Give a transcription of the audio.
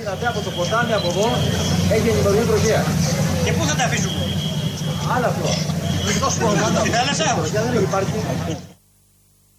μετά από το ποτάμι από εδώ έχει ενημερωθεί τροχέα. Και πού θα τα αφήσουμε? Άλλο αυτό. Στη θάλασσα. Δεν υπάρχει.